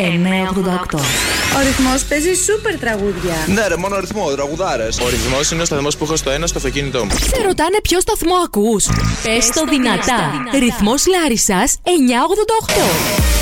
988. Ο ρυθμός παίζει σούπερ τραγούδια. Ναι, ρε, μόνο ρυθμό, τραγουδάρες. Ο ρυθμός είναι ο σταθμός που έχω στο ένα στο αυτοκίνητό μου. Σε ρωτάνε ποιο σταθμό ακούς. Πες το δυνατά. Ρυθμός Λάρισσας 988.